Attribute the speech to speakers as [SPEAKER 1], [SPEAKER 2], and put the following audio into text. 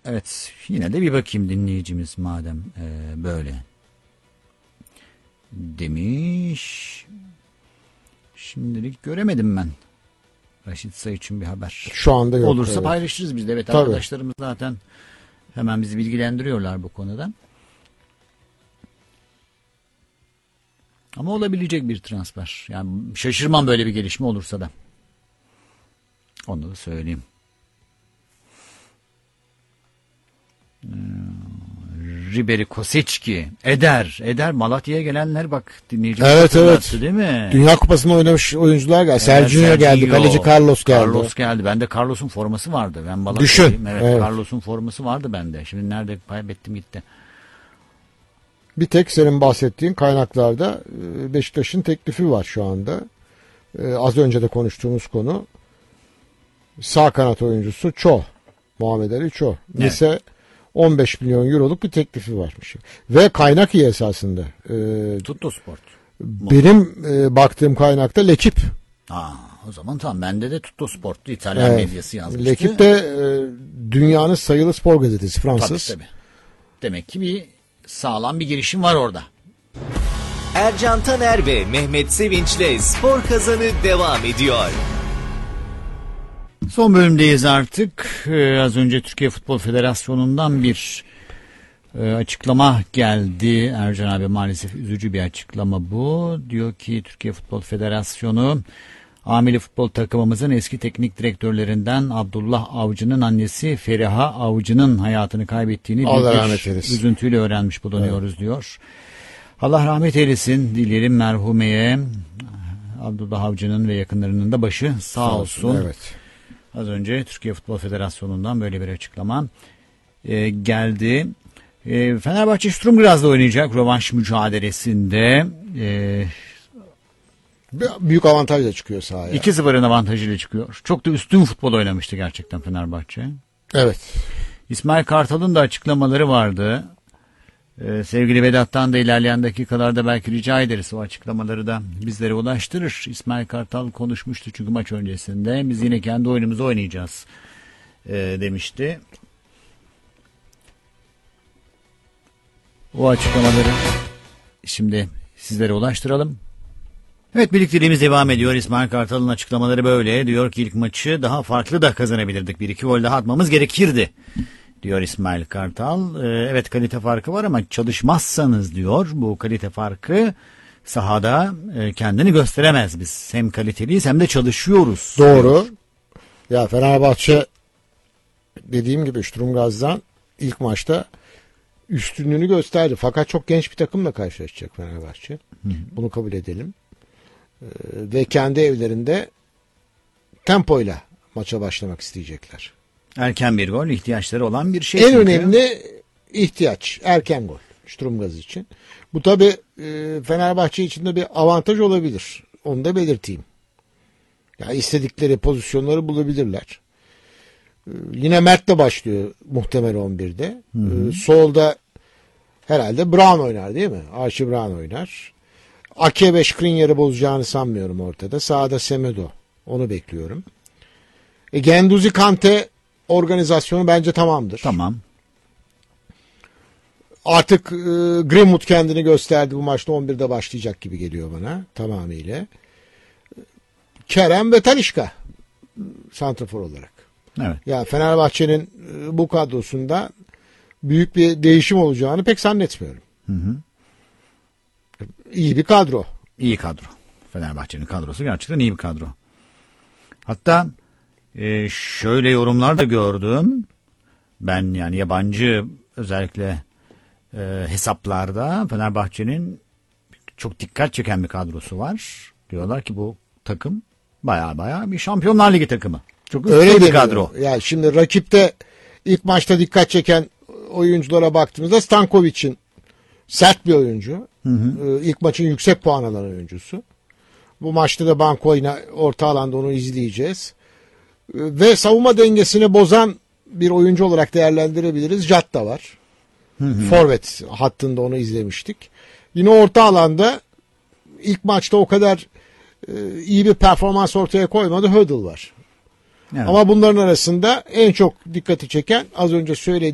[SPEAKER 1] Evet, yine de bir bakayım dinleyicimiz madem böyle demiş. Şimdilik göremedim ben Raşitsa için bir haber.
[SPEAKER 2] Şu anda yok.
[SPEAKER 1] Olursa
[SPEAKER 2] evet.
[SPEAKER 1] paylaşırız biz de. Evet,
[SPEAKER 2] Tabii.
[SPEAKER 1] arkadaşlarımız zaten hemen bizi bilgilendiriyorlar bu konuda. Ama olabilecek bir transfer. Yani şaşırmam böyle bir gelişme olursa da. Onu da söyleyeyim. Ribery, Kosecki, Eder Malatya'ya gelenler bak dinleyicimiz
[SPEAKER 2] Evet.
[SPEAKER 1] değil mi?
[SPEAKER 2] Dünya Kupası'nda oynamış oyuncular geldi.
[SPEAKER 1] Evet,
[SPEAKER 2] Sergio geldi, kaleci Carlos geldi.
[SPEAKER 1] Bende Carlos'un forması vardı. Ben
[SPEAKER 2] Düşün.
[SPEAKER 1] Malatya'yım. Evet.
[SPEAKER 2] Evet.
[SPEAKER 1] Carlos'un forması vardı bende. Şimdi nerede kaybettim gitti.
[SPEAKER 2] Bir tek senin bahsettiğin kaynaklarda Beşiktaş'ın teklifi var şu anda. Az önce de konuştuğumuz konu sağ kanat oyuncusu Muhammed Ali Ço.
[SPEAKER 1] Evet.
[SPEAKER 2] Ise 15 milyon euroluk bir teklifi varmış. Ve kaynak iyi esasında.
[SPEAKER 1] Tutto Sport.
[SPEAKER 2] Benim baktığım kaynakta L'Équipe.
[SPEAKER 1] O zaman tamam. Bende de Tutto Sport'tu. İtalyan medyası yazmıştı.
[SPEAKER 2] L'Équipe de dünyanın sayılı spor gazetesi, Fransız.
[SPEAKER 1] Tabii. Demek ki bir sağlam bir girişim var orada.
[SPEAKER 3] Ercan Taner ve Mehmet Sevinç'le Spor Kazanı devam ediyor.
[SPEAKER 1] Son bölümdeyiz artık. Az önce Türkiye Futbol Federasyonu'ndan bir açıklama geldi. Ercan abi, maalesef üzücü bir açıklama bu. Diyor ki Türkiye Futbol Federasyonu amili futbol takımımızın eski teknik direktörlerinden Abdullah Avcı'nın annesi Feriha Avcı'nın hayatını kaybettiğini büyük bir üzüntüyle öğrenmiş bulunuyoruz diyor. Allah rahmet eylesin dileyelim merhumeye. Abdullah Avcı'nın ve yakınlarının da başı sağ olsun.
[SPEAKER 2] Evet.
[SPEAKER 1] Az önce Türkiye Futbol Federasyonu'ndan böyle bir açıklama geldi. Fenerbahçe Sturm Graz'da oynayacak rövanş mücadelesinde.
[SPEAKER 2] Büyük avantajla çıkıyor sahaya.
[SPEAKER 1] 2-0'ın avantajıyla çıkıyor. Çok da üstün futbol oynamıştı gerçekten Fenerbahçe.
[SPEAKER 2] Evet.
[SPEAKER 1] İsmail Kartal'ın da açıklamaları vardı. Sevgili Vedat'tan da ilerleyen dakikalarda belki rica ederiz, o açıklamaları da bizlere ulaştırır. İsmail Kartal konuşmuştu çünkü maç öncesinde. Biz yine kendi oyunumuzu oynayacağız demişti. O açıklamaları şimdi sizlere ulaştıralım. Evet, birlikteliğimiz devam ediyor. İsmail Kartal'ın açıklamaları böyle. Diyor ki ilk maçı daha farklı da kazanabilirdik. 1-2 gol daha atmamız gerekirdi diyor İsmail Kartal. Evet, kalite farkı var ama çalışmazsanız diyor bu kalite farkı sahada kendini gösteremez. Biz hem kaliteliyiz hem de çalışıyoruz.
[SPEAKER 2] Doğru.
[SPEAKER 1] Diyor.
[SPEAKER 2] Ya Fenerbahçe dediğim gibi Sturm Graz'dan ilk maçta üstünlüğünü gösterdi. Fakat çok genç bir takımla karşılaşacak Fenerbahçe. Bunu kabul edelim. Ve kendi evlerinde tempoyla maça başlamak isteyecekler.
[SPEAKER 1] Erken bir gol ihtiyaçları olan bir şey.
[SPEAKER 2] En
[SPEAKER 1] çünkü
[SPEAKER 2] önemli ihtiyaç erken gol Sturm Graz için. Bu tabi Fenerbahçe için de bir avantaj olabilir. Onu da belirteyim. Yani istedikleri pozisyonları bulabilirler. Yine Mert'le başlıyor muhtemel 11'de. Solda herhalde Brown oynar değil mi? Archie Brown oynar. Ake ve Skriniar'ı bozacağını sanmıyorum ortada. Sağda Semedo. Onu bekliyorum. Genduzi Kante organizasyonu bence tamamdır.
[SPEAKER 1] Tamam.
[SPEAKER 2] Artık Greenwood kendini gösterdi. Bu maçta 11'de başlayacak gibi geliyor bana tamamıyla. Kerem ve Talisca santrafor olarak.
[SPEAKER 1] Evet.
[SPEAKER 2] Ya Fenerbahçe'nin bu kadrosunda büyük bir değişim olacağını pek zannetmiyorum. İyi bir kadro.
[SPEAKER 1] İyi kadro. Fenerbahçe'nin kadrosu gerçekten iyi bir kadro. Hatta şöyle yorumlar da gördüm. Ben yani yabancı özellikle hesaplarda Fenerbahçe'nin çok dikkat çeken bir kadrosu var. Diyorlar ki bu takım baya bir Şampiyonlar Ligi takımı. Çok üstün bir kadro.
[SPEAKER 2] Ya şimdi rakipte ilk maçta dikkat çeken oyunculara baktığımızda Stankovic'in sert bir oyuncu. İlk maçın yüksek puan alan oyuncusu. Bu maçta da Banko'yla orta alanda onu izleyeceğiz. Ve savunma dengesini bozan bir oyuncu olarak değerlendirebiliriz. Jatta var. Forvet hattında onu izlemiştik. Yine orta alanda ilk maçta o kadar iyi bir performans ortaya koymadı. Hödl var.
[SPEAKER 1] Evet.
[SPEAKER 2] Ama bunların arasında en çok dikkati çeken az önce söylediğim